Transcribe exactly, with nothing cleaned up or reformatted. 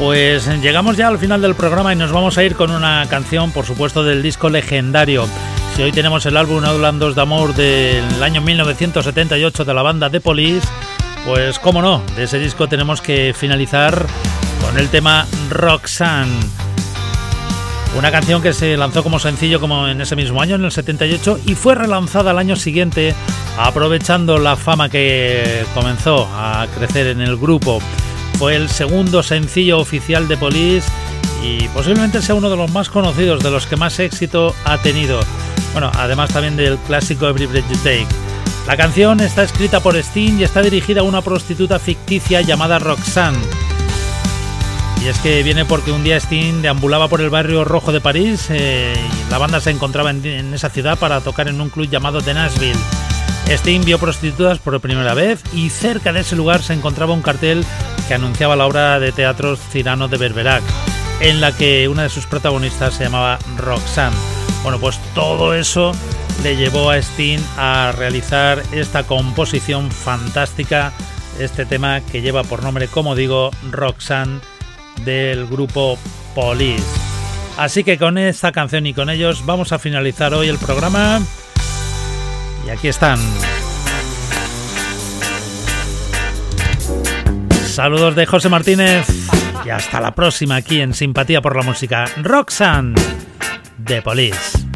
Pues llegamos ya al final del programa y nos vamos a ir con una canción, por supuesto, del disco legendario. Si hoy tenemos el álbum Outlandos d'Amour del año mil novecientos setenta y ocho de la banda The Police, pues cómo no, de ese disco tenemos que finalizar con el tema Roxanne. Una canción que se lanzó como sencillo como en ese mismo año, en el setenta y ocho, y fue relanzada al año siguiente, aprovechando la fama que comenzó a crecer en el grupo. Fue el segundo sencillo oficial de Police y posiblemente sea uno de los más conocidos, de los que más éxito ha tenido. Bueno, además también del clásico Every Breath You Take. La canción está escrita por Sting y está dirigida a una prostituta ficticia llamada Roxanne. Y es que viene porque un día Sting deambulaba por el barrio rojo de París eh, y la banda se encontraba en, en esa ciudad para tocar en un club llamado The Nashville. Sting vio prostitutas por primera vez y cerca de ese lugar se encontraba un cartel que anunciaba la obra de teatro Cyrano de Bergerac, en la que una de sus protagonistas se llamaba Roxanne. Bueno, pues todo eso le llevó a Sting a realizar esta composición fantástica, este tema que lleva por nombre, como digo, Roxanne, del grupo Police. Así que con esta canción y con ellos vamos a finalizar hoy el programa. Y aquí están. Saludos de José Martínez y hasta la próxima aquí en Simpatía por la Música. Roxanne, The Police.